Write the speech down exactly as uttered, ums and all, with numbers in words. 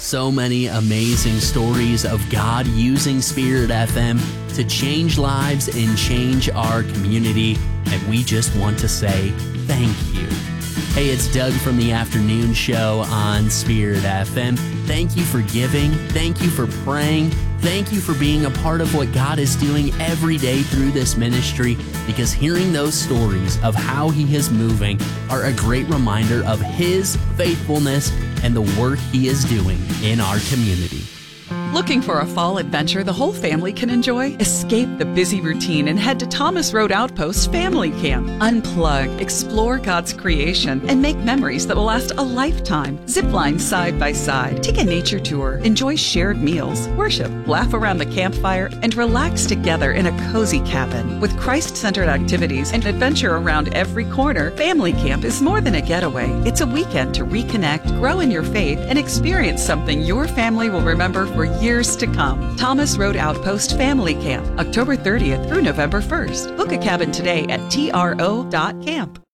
So many amazing stories of God using Spirit F M to change lives and change our community, and we just want to say thank you. Hey, it's Doug from the afternoon show on Spirit F M. Thank you for giving. Thank you for praying. Thank you for being a part of what God is doing every day through this ministry, because hearing those stories of how He is moving are a great reminder of His faithfulness and the work He is doing in our community. Looking for a fall adventure the whole family can enjoy? Escape the busy routine and head to Thomas Road Outpost Family Camp. Unplug, explore God's creation, and make memories that will last a lifetime. Zipline side by side, take a nature tour, enjoy shared meals, worship, laugh around the campfire, and relax together in a cozy cabin. With Christ-centered activities and adventure around every corner, Family Camp is more than a getaway. It's a weekend to reconnect, grow in your faith, and experience something your family will remember for years to come. Thomas Road Outpost Family Camp, October thirtieth through November first. Book a cabin today at T R O dot camp.